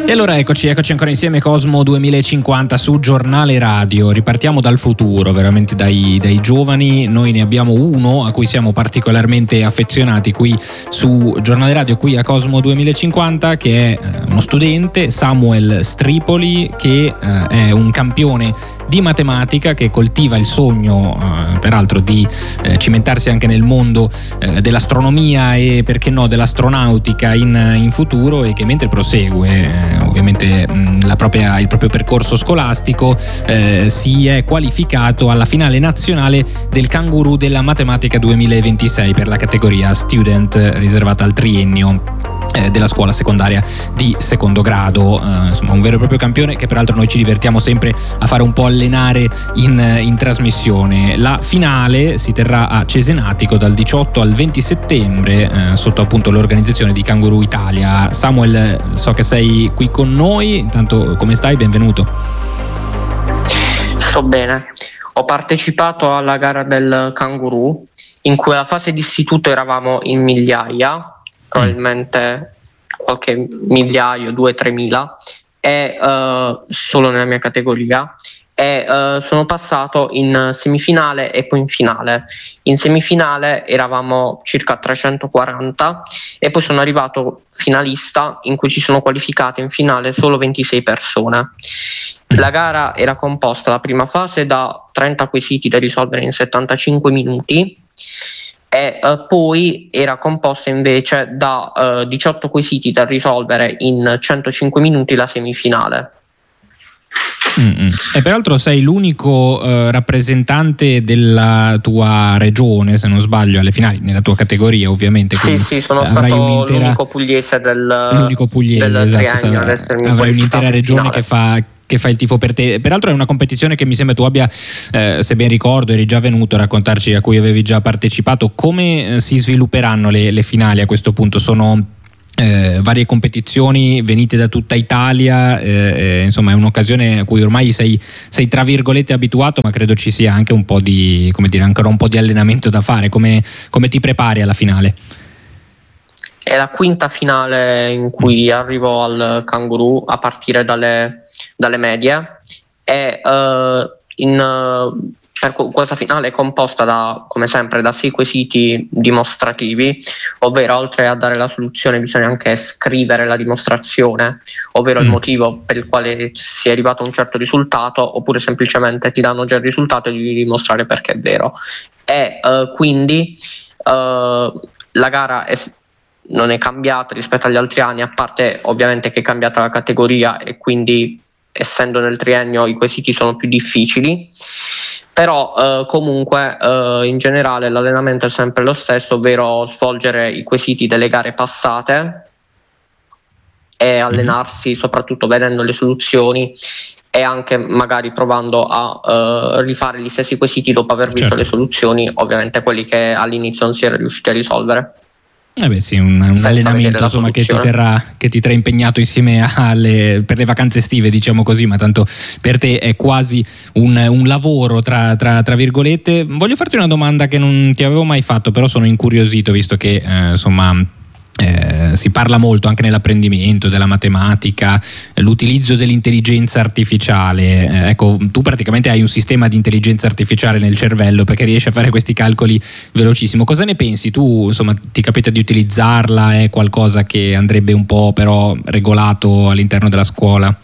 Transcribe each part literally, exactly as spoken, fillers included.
E allora eccoci, eccoci ancora insieme, Cosmo duemilacinquanta su Giornale Radio. Ripartiamo dal futuro, veramente dai, dai giovani. Noi ne abbiamo uno a cui siamo particolarmente affezionati qui su Giornale Radio, qui a Cosmo duemilacinquanta, che è uno studente, Samuel Stripoli, che eh, è un campione di matematica, che coltiva il sogno eh, peraltro di eh, cimentarsi anche nel mondo eh, dell'astronomia e perché no dell'astronautica in, in futuro, e che mentre prosegue eh, ovviamente mh, la propria, il proprio percorso scolastico eh, si è qualificato alla finale nazionale del Canguru della matematica duemilaventisei per la categoria student riservata al triennio eh, della scuola secondaria di secondo grado. Eh, insomma, un vero e proprio campione che peraltro noi ci divertiamo sempre a fare un po' allenare in, in trasmissione. La finale si terrà a Cesenatico dal diciotto al venti settembre eh, sotto appunto l'organizzazione di Canguru Italia. Samuel, so che sei qui con noi, intanto come stai? Benvenuto. Sto bene, ho partecipato alla gara del Canguru in cui alla fase di istituto eravamo in migliaia, probabilmente qualche migliaio, due tre mila, e uh, solo nella mia categoria, e uh, sono passato in semifinale e poi in finale. In semifinale eravamo circa trecentoquaranta e poi sono arrivato finalista, in cui ci sono qualificate in finale solo ventisei persone. La gara era composta, la prima fase, da trenta quesiti da risolvere in settantacinque minuti, e uh, poi era composta invece da uh, diciotto quesiti da risolvere in centocinque minuti la semifinale. Mm-hmm. E peraltro sei l'unico uh, rappresentante della tua regione, se non sbaglio, alle finali, nella tua categoria ovviamente. Sì, sì, sono stato un'intera... l'unico pugliese del, l'unico pugliese, del esatto, triennio ad essermi avrai un'intera regione finale. che fa che fa il tifo per te. Peraltro è una competizione che mi sembra tu abbia, eh, se ben ricordo, eri già venuto a raccontarci, a cui avevi già partecipato. Come eh, si svilupperanno le, le finali a questo punto? Sono eh, varie competizioni venite da tutta Italia, eh, eh, insomma è un'occasione a cui ormai sei, sei tra virgolette abituato, ma credo ci sia anche un po' di, come dire, ancora un po' di allenamento da fare. Come, come ti prepari alla finale? È la quinta finale in cui arrivo al Canguru a partire dalle, dalle medie, e uh, in, uh, per questa finale è composta da, come sempre, da sei quesiti dimostrativi, ovvero oltre a dare la soluzione bisogna anche scrivere la dimostrazione, ovvero mm. il motivo per il quale si è arrivato a un certo risultato, oppure semplicemente ti danno già il risultato e devi dimostrare perché è vero. E uh, quindi uh, la gara è non è cambiata rispetto agli altri anni, a parte ovviamente che è cambiata la categoria e quindi essendo nel triennio i quesiti sono più difficili, però eh, comunque eh, in generale l'allenamento è sempre lo stesso, ovvero svolgere i quesiti delle gare passate e allenarsi soprattutto vedendo le soluzioni e anche magari provando a uh, rifare gli stessi quesiti dopo aver visto certo. le soluzioni, ovviamente quelli che all'inizio non si era riusciti a risolvere. Eh beh sì, un, un allenamento insomma che ti terrà che ti terrà impegnato insieme alle per le vacanze estive, diciamo così, ma tanto per te è quasi un, un lavoro tra, tra, tra virgolette. Voglio farti una domanda che non ti avevo mai fatto, però sono incuriosito visto che eh, insomma Eh, si parla molto anche nell'apprendimento della matematica, eh, l'utilizzo dell'intelligenza artificiale. Eh, ecco, tu praticamente hai un sistema di intelligenza artificiale nel cervello perché riesci a fare questi calcoli velocissimo. Cosa ne pensi tu? Insomma, ti capita di utilizzarla? È qualcosa che andrebbe un po' però regolato all'interno della scuola?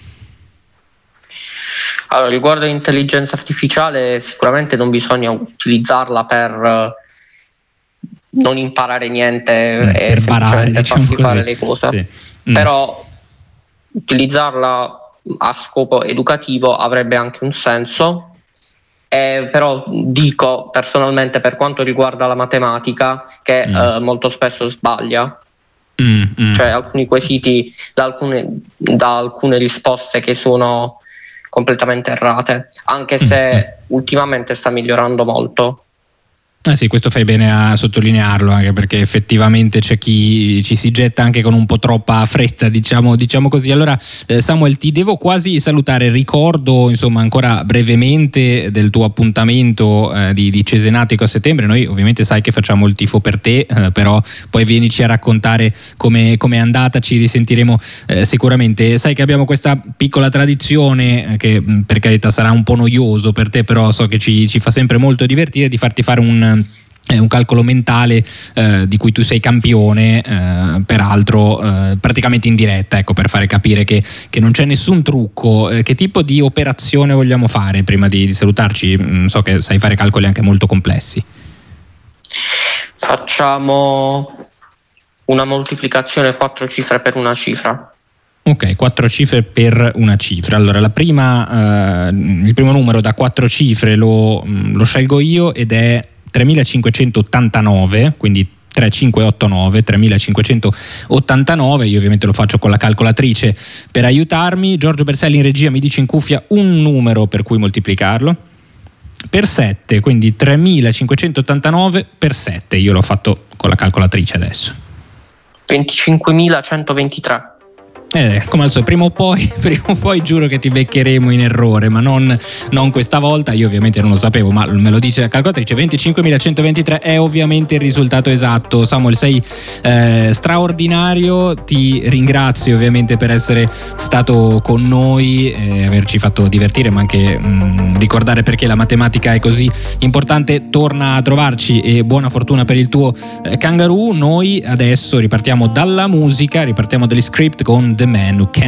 Allora, riguardo all'intelligenza artificiale, sicuramente non bisogna utilizzarla per non imparare niente mm, e semplicemente barare, diciamo farsi così. Fare le cose, sì. mm. Però utilizzarla a scopo educativo avrebbe anche un senso, eh, però dico personalmente, per quanto riguarda la matematica, che mm. eh, molto spesso sbaglia. Mm, mm. Cioè alcuni quesiti da alcune, da alcune risposte che sono completamente errate, anche se mm. ultimamente sta migliorando molto. Eh sì, questo fai bene a sottolinearlo, anche perché effettivamente c'è chi ci si getta anche con un po' troppa fretta, diciamo, diciamo così. Allora eh, Samuel, ti devo quasi salutare, ricordo insomma ancora brevemente del tuo appuntamento eh, di, di Cesenatico a settembre. Noi ovviamente sai che facciamo il tifo per te, eh, però poi vienici a raccontare come è andata, ci risentiremo eh, sicuramente. Sai che abbiamo questa piccola tradizione eh, che per carità sarà un po' noioso per te, però so che ci, ci fa sempre molto divertire, di farti fare un È un calcolo mentale eh, di cui tu sei campione, eh, peraltro eh, praticamente in diretta, ecco, per fare capire che, che non c'è nessun trucco. Eh, che tipo di operazione vogliamo fare prima di, di salutarci? Mm, so che sai fare calcoli anche molto complessi. Facciamo una moltiplicazione quattro cifre per una cifra. Ok, quattro cifre per una cifra. Allora, la prima, eh, il primo numero da quattro cifre lo, lo scelgo io ed è tremilacinquecentottantanove, quindi tremilacinquecentottantanove, tremilacinquecentottantanove. Io ovviamente lo faccio con la calcolatrice per aiutarmi. Giorgio Berselli in regia mi dice in cuffia un numero per cui moltiplicarlo per sette, quindi tremilacinquecentottantanove per sette. Io l'ho fatto con la calcolatrice adesso. venticinquemilacentoventitré. Eh, come al solito, prima o poi, prima o poi giuro che ti beccheremo in errore, ma non, non questa volta. Io ovviamente non lo sapevo, ma me lo dice la calcolatrice. venticinquemilacentoventitré è ovviamente il risultato esatto. Samuel, sei eh, straordinario, ti ringrazio ovviamente per essere stato con noi e averci fatto divertire, ma anche mh, ricordare perché la matematica è così importante. Torna a trovarci e buona fortuna per il tuo eh, Kangaroo. Noi adesso ripartiamo dalla musica, ripartiamo dagli script con The Man Who Can't